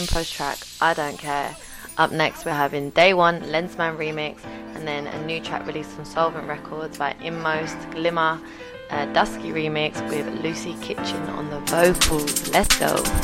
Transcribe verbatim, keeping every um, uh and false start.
in post track, I Don't Care. Up next we're having Day One Lensman remix, and then a new track released on Solvent Records by Inmost, Glimmer, a Dusky remix with Lucy Kitchen on the vocals. Let's go.